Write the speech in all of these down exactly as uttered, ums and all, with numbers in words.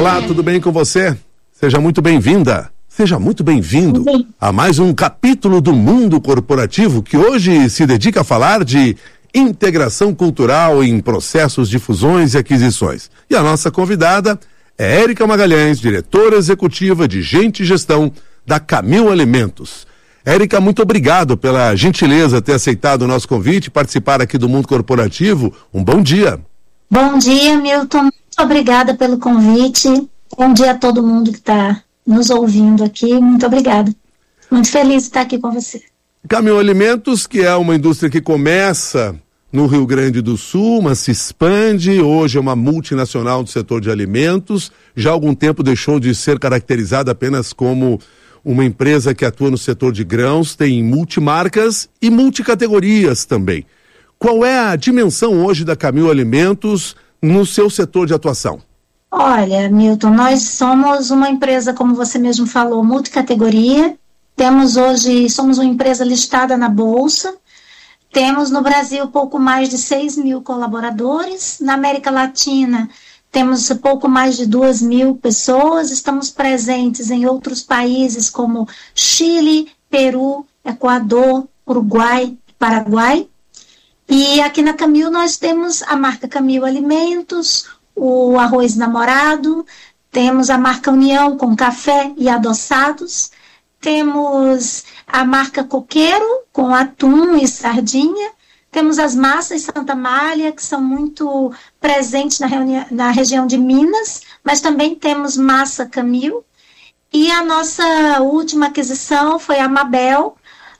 Olá, tudo bem com você? Seja muito bem-vinda, seja muito bem-vindo a mais um capítulo do Mundo Corporativo, que hoje se dedica a falar de integração cultural em processos de fusões e aquisições. E a nossa convidada é Érica Magalhães, diretora executiva de Gente e Gestão da Camil Alimentos. Érica, muito obrigado pela gentileza de ter aceitado o nosso convite e participar aqui do Mundo Corporativo. Um bom dia. Bom dia, Milton. Muito obrigada pelo convite. Bom dia a todo mundo que está nos ouvindo aqui. Muito obrigada. Muito feliz de estar aqui com você. Camil Alimentos, que é uma indústria que começa no Rio Grande do Sul, mas se expande, hoje é uma multinacional do setor de alimentos, já há algum tempo deixou de ser caracterizada apenas como uma empresa que atua no setor de grãos, tem multimarcas e multicategorias também. Qual é a dimensão hoje da Camil Alimentos no seu setor de atuação? Olha, Milton, nós somos uma empresa, como você mesmo falou, multicategoria. Temos hoje, somos uma empresa listada na Bolsa. Temos no Brasil pouco mais de seis mil colaboradores. Na América Latina, temos pouco mais de duas mil pessoas. Estamos presentes em outros países como Chile, Peru, Equador, Uruguai, Paraguai. E aqui na Camil nós temos a marca Camil Alimentos, o arroz namorado, temos a marca União com café e adoçados, temos a marca Coqueiro com atum e sardinha, temos as massas Santa Amália, que são muito presentes na, reuni- na região de Minas, mas também temos massa Camil. E a nossa última aquisição foi a Mabel,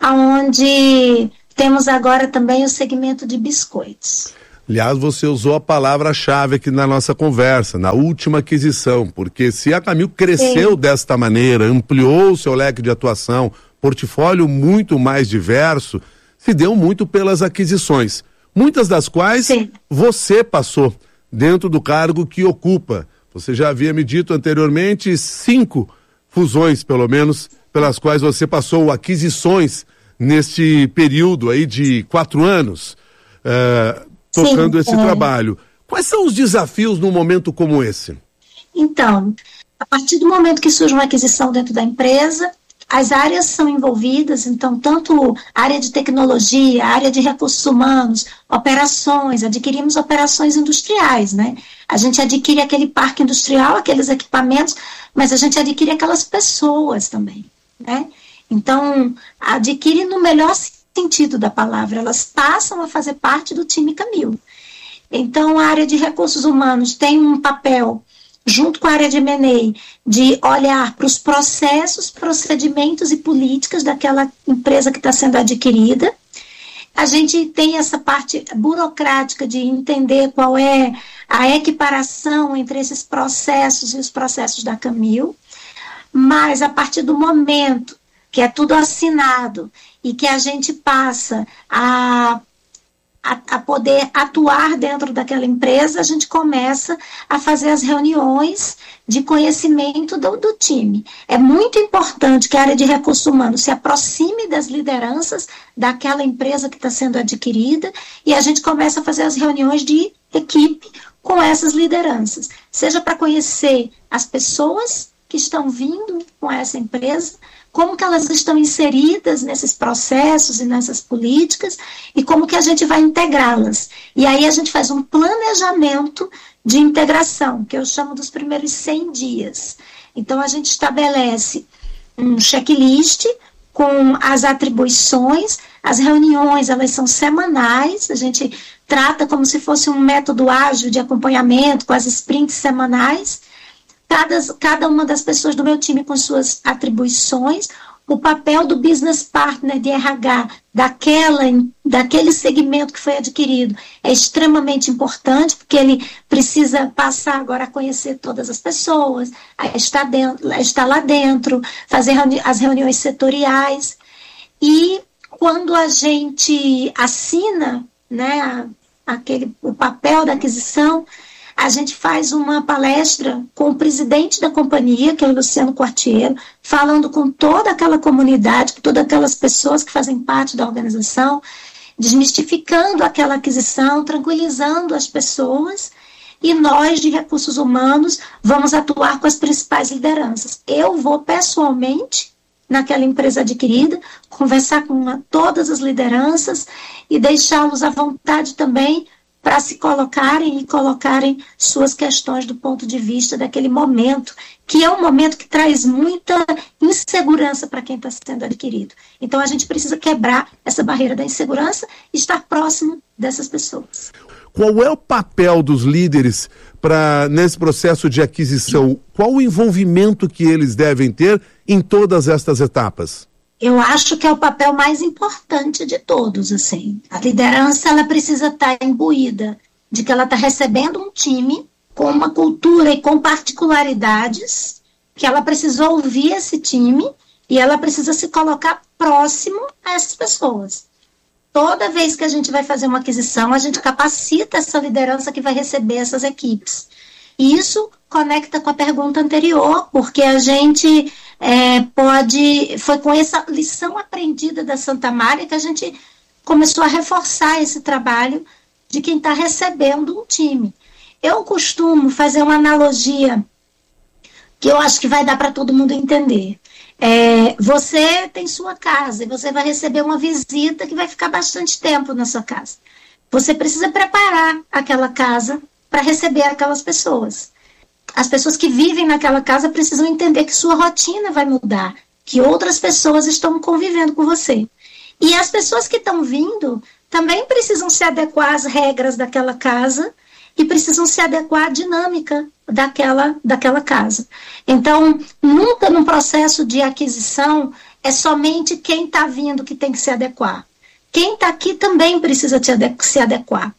onde temos agora também o segmento de biscoitos. Aliás, você usou a palavra-chave aqui na nossa conversa, na última aquisição, porque se a Camil cresceu Sim. desta maneira, ampliou o seu leque de atuação, portfólio muito mais diverso, se deu muito pelas aquisições, muitas das quais Sim. você passou dentro do cargo que ocupa. Você já havia me dito anteriormente cinco fusões, pelo menos, pelas quais você passou aquisições neste período aí de quatro anos, uh, tocando Sim, esse é. trabalho. Quais são os desafios num momento como esse? Então, a partir do momento que surge uma aquisição dentro da empresa, as áreas são envolvidas, então, tanto a área de tecnologia, a área de recursos humanos, operações, adquirimos operações industriais, né? A gente adquire aquele parque industrial, aqueles equipamentos, mas a gente adquire aquelas pessoas também, né? Então, adquire no melhor sentido da palavra, elas passam a fazer parte do time Camil. Então, a área de recursos humanos tem um papel, junto com a área de M and A, de olhar para os processos, procedimentos e políticas daquela empresa que está sendo adquirida. A gente tem essa parte burocrática de entender qual é a equiparação entre esses processos e os processos da Camil, mas a partir do momento que é tudo assinado e que a gente passa a, a, a poder atuar dentro daquela empresa, a gente começa a fazer as reuniões de conhecimento do, do time. É muito importante que a área de recursos humanos se aproxime das lideranças daquela empresa que está sendo adquirida e a gente começa a fazer as reuniões de equipe com essas lideranças, seja para conhecer as pessoas que estão vindo com essa empresa, como que elas estão inseridas nesses processos e nessas políticas e como que a gente vai integrá-las. E aí a gente faz um planejamento de integração, que eu chamo dos primeiros cem dias. Então a gente estabelece um checklist com as atribuições, as reuniões, elas são semanais, a gente trata como se fosse um método ágil de acompanhamento com as sprints semanais. Cada, cada uma das pessoas do meu time com suas atribuições, o papel do business partner de R H daquela, daquele segmento que foi adquirido é extremamente importante, porque ele precisa passar agora a conhecer todas as pessoas, a estar, dentro, a estar lá dentro, fazer reuni- as reuniões setoriais. E quando a gente assina, né, aquele, o papel da aquisição, a gente faz uma palestra com o presidente da companhia, que é o Luciano Quartiero, falando com toda aquela comunidade, com todas aquelas pessoas que fazem parte da organização, desmistificando aquela aquisição, tranquilizando as pessoas e nós, de recursos humanos, vamos atuar com as principais lideranças. Eu vou pessoalmente naquela empresa adquirida, conversar com uma, todas as lideranças e deixá-los à vontade também para se colocarem e colocarem suas questões do ponto de vista daquele momento, que é um momento que traz muita insegurança para quem está sendo adquirido. Então, a gente precisa quebrar essa barreira da insegurança e estar próximo dessas pessoas. Qual é o papel dos líderes para nesse processo de aquisição? Qual o envolvimento que eles devem ter em todas estas etapas? Eu acho que é o papel mais importante de todos, assim. A liderança, ela precisa estar imbuída de que ela está recebendo um time com uma cultura e com particularidades, que ela precisa ouvir esse time e ela precisa se colocar próximo a essas pessoas. Toda vez que a gente vai fazer uma aquisição, a gente capacita essa liderança que vai receber essas equipes. E isso conecta com a pergunta anterior, porque a gente é, pode... Foi com essa lição aprendida da Santa Amália que a gente começou a reforçar esse trabalho de quem está recebendo um time. Eu costumo fazer uma analogia que eu acho que vai dar para todo mundo entender. É, você tem sua casa e você vai receber uma visita que vai ficar bastante tempo na sua casa. Você precisa preparar aquela casa para receber aquelas pessoas. As pessoas que vivem naquela casa precisam entender que sua rotina vai mudar, que outras pessoas estão convivendo com você. E as pessoas que estão vindo também precisam se adequar às regras daquela casa e precisam se adequar à dinâmica daquela, daquela casa. Então, nunca num processo de aquisição é somente quem está vindo que tem que se adequar. Quem está aqui também precisa se adequar.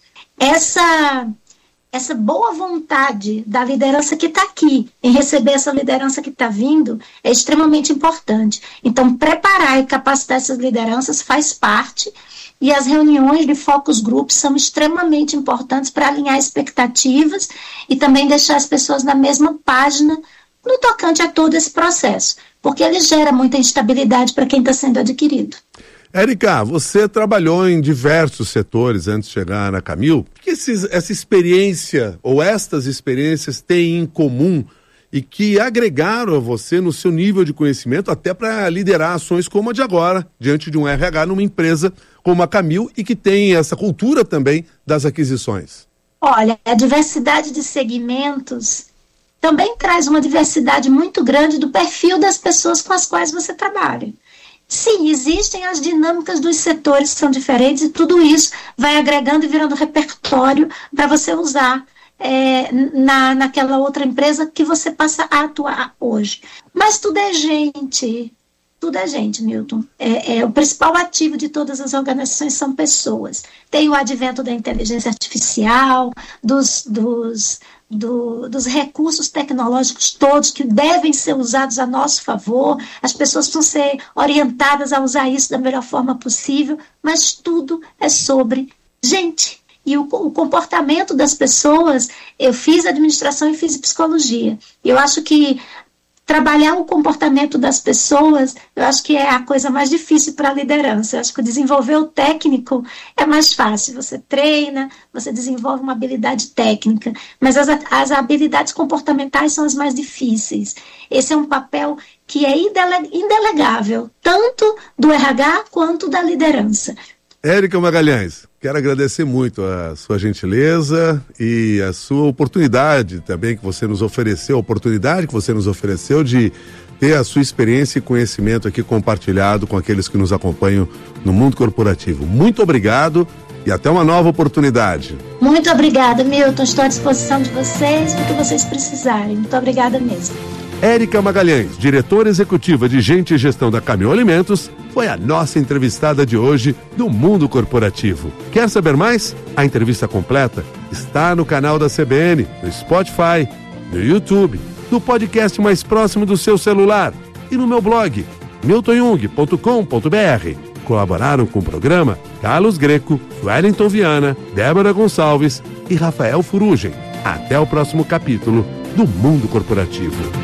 Essa, essa boa vontade da liderança que está aqui em receber essa liderança que está vindo é extremamente importante. Então, preparar e capacitar essas lideranças faz parte. E as reuniões de focus groups são extremamente importantes para alinhar expectativas e também deixar as pessoas na mesma página no tocante a todo esse processo, porque ele gera muita instabilidade para quem está sendo adquirido. Érica, você trabalhou em diversos setores antes de chegar na Camil. O que esses, essa experiência ou estas experiências têm em comum e que agregaram a você no seu nível de conhecimento até para liderar ações como a de agora, diante de um R H numa empresa como a Camil e que tem essa cultura também das aquisições? Olha, a diversidade de segmentos também traz uma diversidade muito grande do perfil das pessoas com as quais você trabalha. Sim, existem as dinâmicas dos setores que são diferentes e tudo isso vai agregando e virando repertório para você usar É, na, naquela outra empresa que você passa a atuar hoje. Mas tudo é gente, tudo é gente, Milton. É, é, o principal ativo de todas as organizações são pessoas. Tem o advento da inteligência artificial, dos, dos, do, dos recursos tecnológicos todos que devem ser usados a nosso favor. As pessoas precisam ser orientadas a usar isso da melhor forma possível, mas tudo é sobre gente. E o, o comportamento das pessoas, eu fiz administração e fiz psicologia. Eu acho que trabalhar o comportamento das pessoas, eu acho que é a coisa mais difícil para a liderança. Eu acho que desenvolver o técnico é mais fácil. Você treina, você desenvolve uma habilidade técnica, mas as, as habilidades comportamentais são as mais difíceis. Esse é um papel que é indele, indelegável, tanto do R H quanto da liderança. Érica Magalhães, quero agradecer muito a sua gentileza e a sua oportunidade também que você nos ofereceu, a oportunidade que você nos ofereceu de ter a sua experiência e conhecimento aqui compartilhado com aqueles que nos acompanham no mundo corporativo. Muito obrigado e até uma nova oportunidade. Muito obrigada, Milton. Estou à disposição de vocês, o que vocês precisarem. Muito obrigada mesmo. Érica Magalhães, diretora executiva de Gente e Gestão da Camil Alimentos, foi a nossa entrevistada de hoje do Mundo Corporativo. Quer saber mais? A entrevista completa está no canal da C B N, no Spotify, no YouTube, no podcast mais próximo do seu celular e no meu blog, milton jung ponto com ponto b r. Colaboraram com o programa Carlos Greco, Wellington Viana, Débora Gonçalves e Rafael Furugem. Até o próximo capítulo do Mundo Corporativo.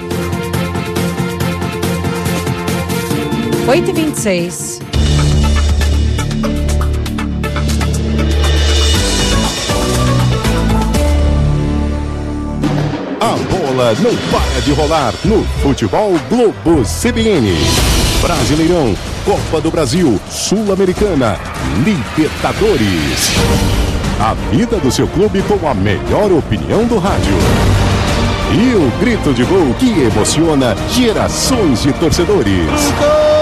oito e vinte e seis. A bola não para de rolar no Futebol Globo C B N. Brasileirão, Copa do Brasil, Sul-Americana, Libertadores. A vida do seu clube com a melhor opinião do rádio. E o grito de gol que emociona gerações de torcedores.